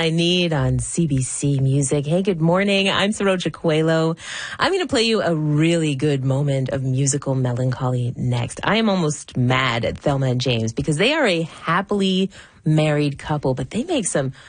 I Need on CBC Music. Hey, good morning. I'm Saroja Coelho. I'm going to play you a really good moment of musical melancholy next. I am almost mad at Thelma and James because they are a happily married couple, but they make some